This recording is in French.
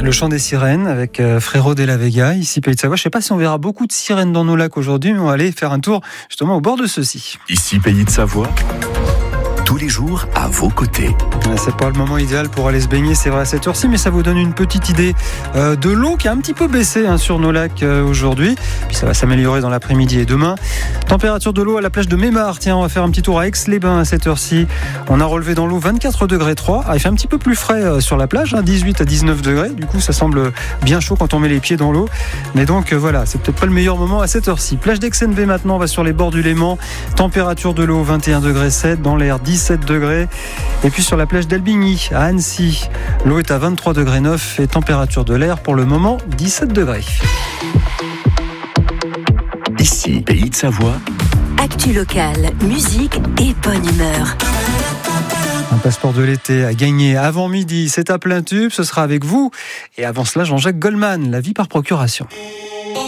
Le chant des sirènes avec Frérot de la Vega, ici Pays de Savoie. Je ne sais pas si on verra beaucoup de sirènes dans nos lacs aujourd'hui, mais on va aller faire un tour justement au bord de ceux-ci. Ici Pays de Savoie, tous les jours à vos côtés. C'est pas le moment idéal pour aller se baigner, c'est vrai à cette heure-ci, mais ça vous donne une petite idée de l'eau qui a un petit peu baissé sur nos lacs aujourd'hui. Puis ça va s'améliorer dans l'après-midi et demain. Température de l'eau à la plage de Mémar. Tiens, on va faire un petit tour à Aix-les-Bains à cette heure-ci. On a relevé dans l'eau 24 degrés 3. Il fait un petit peu plus frais sur la plage, 18 à 19 degrés. Du coup, ça semble bien chaud quand on met les pieds dans l'eau. Mais donc voilà, c'est peut-être pas le meilleur moment à cette heure-ci. Plage d'Aix-en-Vé maintenant, on va sur les bords du Léman. Température de l'eau 21 degrés 7, dans l'air 17 degrés. Et puis sur la plage d'Albigny à Annecy, l'eau est à 23 degrés 9 et température de l'air pour le moment 17 degrés. Ici Pays de Savoie. Actu locale, musique et bonne humeur. Un passeport de l'été à gagner avant midi, c'est à plein tube, ce sera avec vous. Et avant cela, Jean-Jacques Goldman, La vie par procuration.